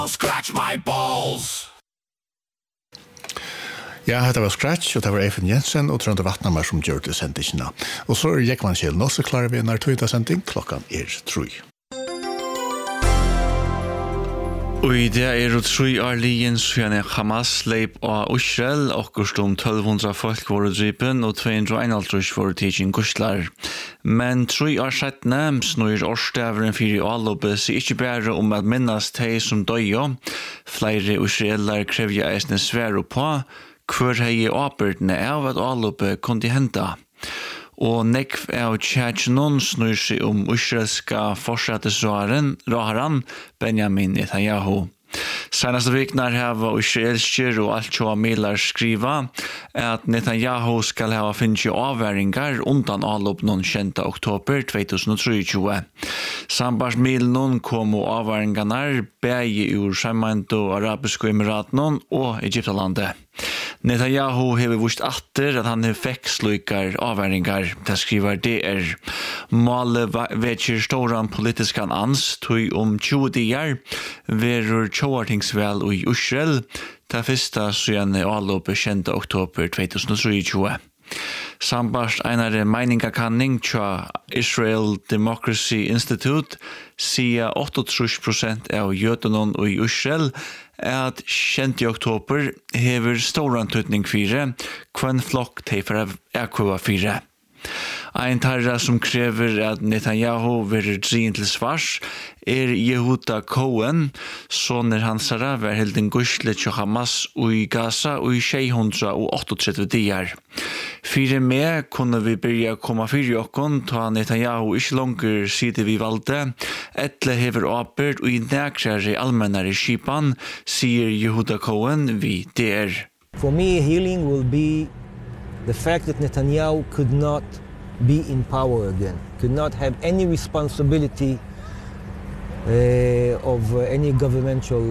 Scratch my balls. Ja, det var Scratch, og det var Eifen Jensen og Trønde Vatnamar som gjør det sendingene. Og så Jekvann Kjell også klarer vi en tøyda sending, klokkan 3. Og i det jo 3 år ligen siden Hamas leip av Israel, akkurat 1200 folk var dripen og 251 var tidsin guslar. Men 3 år settene snur årstaveren for allopet seg ikke bare om at minnes de som døya. Flere israeler krevja eisne svære på hver hei åperdene av at allopet kunne henta. Og nekv av tjætsjonen snur seg om israelska fortsattesråharen Benjamin Netanyahu. Senaste viknar hava israelsker og altjoa milar skriva at Netanyahu skal hava finnst avværingar undan allop non 10. oktober 2023. Sambars milen kom og avværingarnar begge ur Samanto Arabiske Emiraten og Egyptalandet. Netanyahu hever vust atter at han fekk slukar avværingar, det skriver DR. Målet vekir storan politiskan ans, tog 20 dier, verur tjoartingsvel i Israel, det første siden avløpet 10. oktober 2023. Sambast einare meiningakanning tja Israel Democracy Institute sier 38% av jødenon i Israel at 10. oktober hever stor antydning fire, kvann flokk teifar av ekva fire. Ein tarra som krever at Netanyahu verir drien til svars Yehuda Cohen, soner hansara var helden guslet til Hamas i Gaza og i 638 dier. Fire med kunne vi byrja komma fyrir okkon, ta Netanyahu ikke langer sida vi valgte, etle hever åpert og i nekrare allmennare skipan, sier Yehuda Cohen vi der. For me, healing will be the fact that Netanyahu could not be in power again, could not have any responsibility of any governmental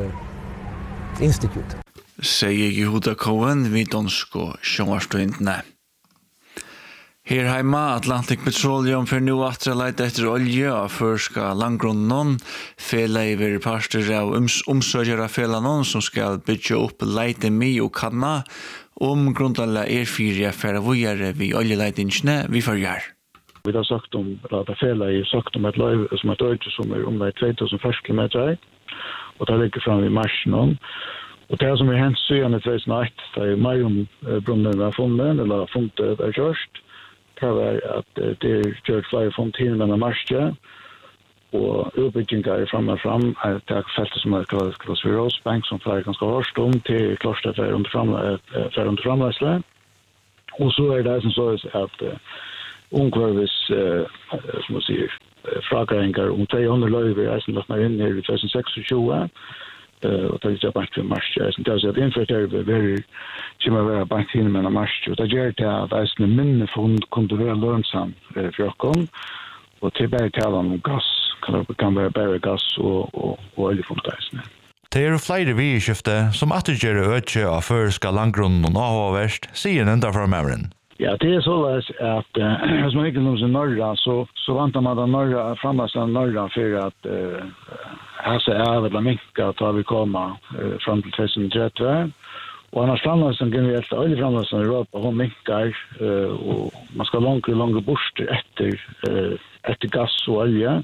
institute. Sier Yehuda Cohen vid Donsko sjånvarstøyntene. Her heima Atlantic Petroleum for nu atre leit etter olje av førska langgrunnen, fela iver parster av omsøkjere felanon som skal bytja opp leite mi og kanna, grunnlandet fyra for vågare vid oljeleitingene vi førjar. Vi har sagt om at fela i sagt om et løyve som et øyde som om det 2040 kilometer, og det ligger fram i marsen. Og det som hendt siden i 2001, det mer om brunnen var funnet, eller funnet var kjørst. Det var at det kjørt flere funnet hinmen av marsen, og utbyggingar fram, at det feltet som kallas for Rosebank, som flere ganske hårst om, til kloster for under framleisle. Og så det som så at omkvarvis, som man sier, fragaringar om 200 løyver er som lagt meg inn her i 2026, og det er ikke bank for mars. Det er at innført her kommer være bank til med mars, og det gjør det at det er minne fond kunne være lønnsom for oss, og til bare tale om gass, kan være bare gass og oljefondteisene. Det er flere vidskifte som attergjør øke av førska langgrunnen og avhverst, sier den der fra Mauren. Ja, det er så at hvis man ikke noe til Norra, så venter man den Norra, framløsene Norra for at hese eller minka tar vi komma fram til 2030. Og annars framløsene generelt, alle framløsene i Europa, hun minkar, og man skal langt bort etter gass og olje.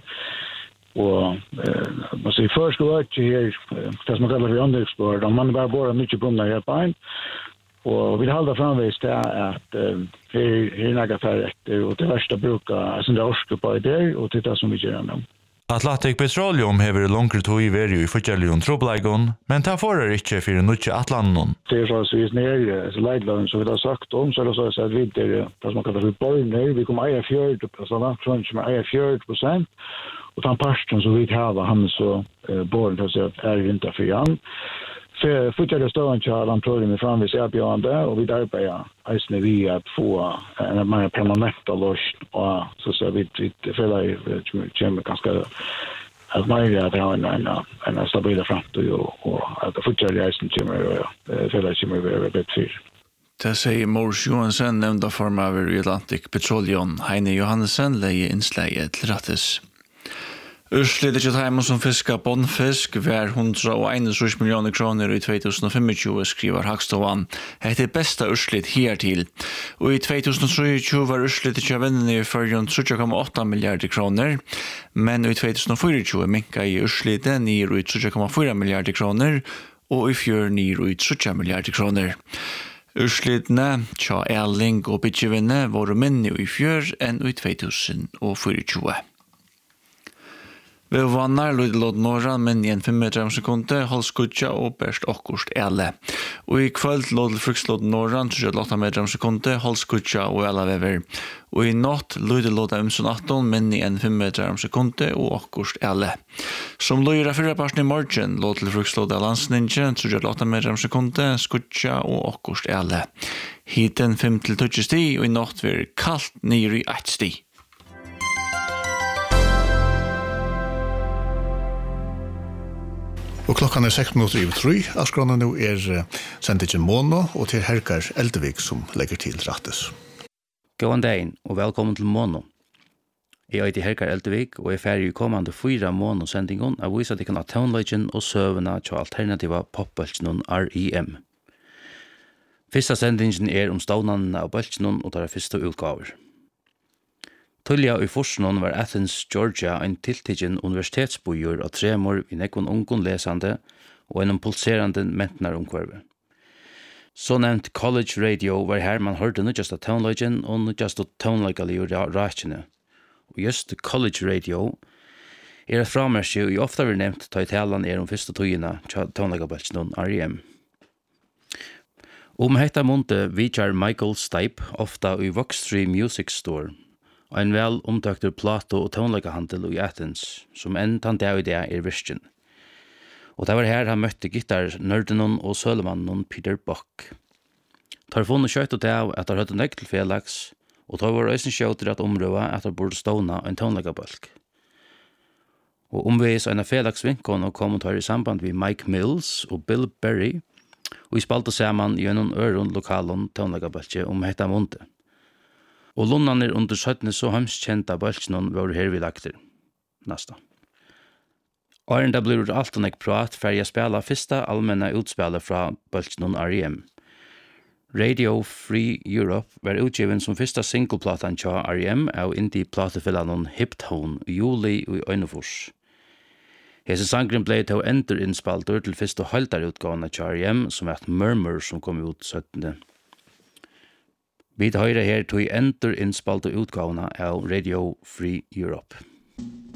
Og man sier, før skal vi ikke her, det som man kallar for anleggsbord, man bare borer mye brunner her på en. Og vi halda framvis det at her nægat her etter, og det verste bruker det orske på i det, og det som vi gjør nå. Atlantic Petroleum hever langere tog i verju i fortjellion trobleigon, men ta forar ikkje fyrir nutje atlanon. Det er så at vi er nere, leidladen som vi har sagt om, så er det så at vi er det som man kallar for borner, vi kommer eie 40%, som er eie 40%, og den parten som vi har, han så borner til å si at er vinter for han. Fortsatt stående til landprøvene framvis erbjørende, og vi arbeider eisende vi at få en mer permanent løsning, og så ser vi føler jeg kommer ganske at mer at det har en stabil fremtid, og at fortsatt eisende kommer, og føler jeg kommer være bedt fyr. Det sier Mors Johansen, nevnda formaver i Atlantic Petroleum, Heine Johansen, leie innsleie til rattes. Urslitet til heimen som fiska bondfisk var 131 millioner kroner i 2025, skriver Hagstovan. Det bästa urslit hertil. Og i 2023 var urslitet til vennene i førjen 3,8 milliarder kroner, men i 2024 minka i urslitet nir i 3,4 milliarder kroner, og i fjør nir i 3 milliarder kroner. Urslitene tja Erling og Bidjevinne var minne i fjør enn i 2024. Vi vannar Lydlåd Norran, men i en 5 meter om sekunde, Halskutja og Berst Okkurst Ele. Og i kveld Låd Frukslåd Norran, 38 meter om sekunde, Halskutja og Ele Vever. Og i natt Lydlåd Ømson 18, men i en 5 meter om sekunde, og Okkurst Ele. Som løyre fyrre parten i morgen, Låd Frukslåd Alansninje, 38 meter om sekunde, Skutja og Okkurst Ele. Hiten 5-20 sti, og i natt vil kallt nere i 1 sti. Og klokkan 6:03, Askrona nå sendingen Mono, og til Herkar Eldevik som legger til rattes. God dag, og velkommen til Mono. Jeg heter Herkar Eldevik, og jeg ferdig i kommande 4 Mono-sendingen av vise at jeg kan ha toneleggen og søvende til alternativa popbøltsenen REM. Fyrsta sendingen om stavnene av bøltsenen og tar første utgaver. Tullia i Forsnon var Athens, Georgia, en tiltidgen universitetsbojur av 3 år i nekkon ungon lesande og en pulserande mentnaromkvarve. Så nevnt College Radio var her man hørte nødjast av toneleggen og nødjast av tonelegali og rakene. Og just College Radio et framersje og ofta vi nevnt ta i talan om fyrsta tøyina tonelegabelsen REM. Hetta munte vidjar Michael Stipe ofta i Voxtree Music Store, og en vel omtøkter plato- og tonelegahandel i Athens, som enn tant av det virken. Og det var her han møtte gitarnørdenon og sølemannen Peter Buck. Tar funnet kjøttet av at han høtte nekk til Felix, og tar var øysen kjøter at omrøva at han burde ståna en tonlegabølk. Og omveis en av Felix vinkon og kommentar i samband med Mike Mills og Bill Berry, og vi spalte sammen gjennom øron lokalen tonlegabølke hetta munte. Og lunnaner under 17 så hemskjenta bøltsenen var her vi lagter. Nasta. Åren da blir alt og nek prat for jeg spela fyrsta allmänna utspillet fra bøltsenen REM. Radio Free Europe var utgiven som fyrsta singleplatan tja REM av indie-platefillanen Hiptone i juli og i Øynefors. Hese sangren blei til å endurinnspaltur til fyrsta haldarutgående tja REM som et Murmur som kom ut 17. Vi høyre her tog endurinnspaltur utgående av Radio Free Europe.